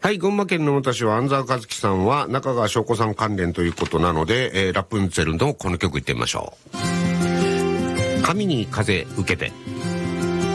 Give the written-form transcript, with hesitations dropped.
はい、群馬県の私は安沢和樹さんは中川翔子さん関連ということなので、ラプンツェルのこの曲いってみましょう。神に風受けて。